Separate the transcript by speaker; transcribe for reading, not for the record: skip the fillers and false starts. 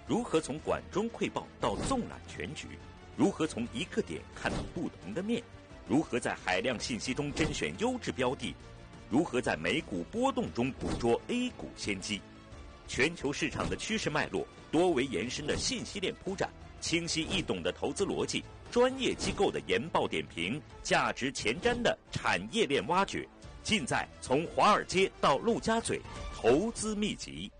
Speaker 1: 如何从管中窥豹到纵览全局？如何从一个点看到不同的面？如何在海量信息中甄选优质标的？如何在美股波动中捕捉 A 股先机？全球市场的趋势脉络，多维延伸的信息链铺展，清晰易懂的投资逻辑，专业机构的研报点评，价值前瞻的产业链挖掘，尽在从华尔街到陆家嘴投资秘籍。